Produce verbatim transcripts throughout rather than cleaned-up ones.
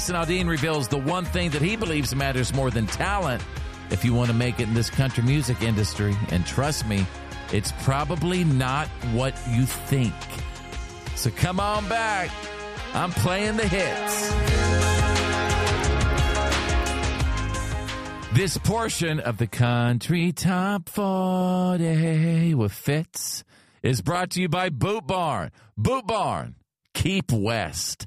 Aldean reveals the one thing that he believes matters more than talent if you want to make it in this country music industry. And trust me, it's probably not what you think. So come on back. I'm playing the hits. This portion of the Country Top forty with Fitz is brought to you by Boot Barn. Boot Barn. Keep West.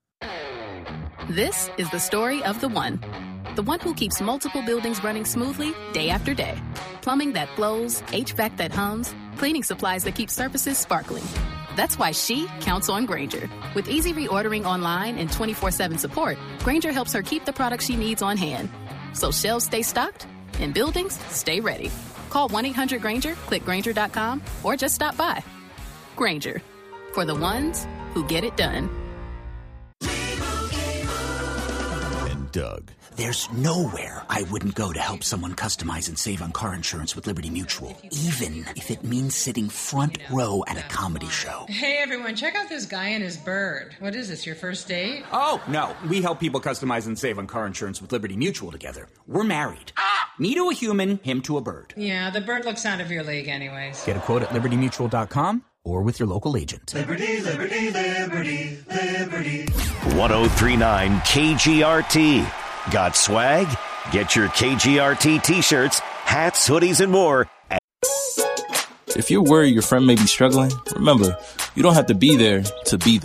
This is the story of the one. The one who keeps multiple buildings running smoothly day after day. Plumbing that flows, H V A C that hums, cleaning supplies that keep surfaces sparkling. That's why she counts on Grainger. With easy reordering online and twenty-four seven support, Grainger helps her keep the products she needs on hand. So shelves stay stocked and buildings stay ready. Call one eight hundred Grainger, click Grainger dot com, or just stop by. Grainger, for the ones who get it done. And Doug. There's nowhere I wouldn't go to help someone customize and save on car insurance with Liberty Mutual, even if it means sitting front row at a comedy show. Hey, everyone, check out this guy and his bird. What is this, your first date? Oh, no. We help people customize and save on car insurance with Liberty Mutual together. We're married. Ah! Me to a human, him to a bird. Yeah, the bird looks out of your league anyways. Get a quote at liberty mutual dot com or with your local agent. Liberty, liberty, liberty, liberty. one oh three point nine K G R T. Got swag? Get your K G R T t-shirts, hats, hoodies, and more. If you're worried your friend may be struggling, remember, you don't have to be there to be there.